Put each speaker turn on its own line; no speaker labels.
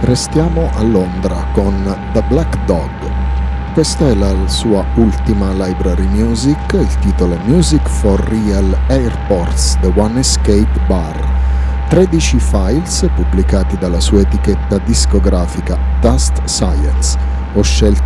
restiamo a Londra con The Black Dog. Questa è la sua ultima library music, il titolo è Music for Real Airports, The One Escape Bar. 13 files pubblicati dalla sua etichetta discografica Dust Science. Ho scelto